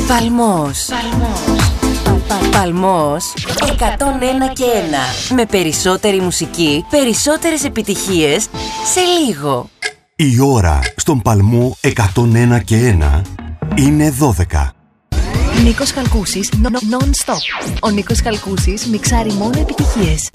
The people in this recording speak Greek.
Παλμός. Παλμός 101 και 1. Με περισσότερη μουσική, περισσότερες επιτυχίες σε λίγο. Η ώρα στον Παλμό 101 και 1 είναι 12. Νίκος Χαλκούσης, non-stop. Ο Νίκος Χαλκούσης μιξάρει μόνο επιτυχίες.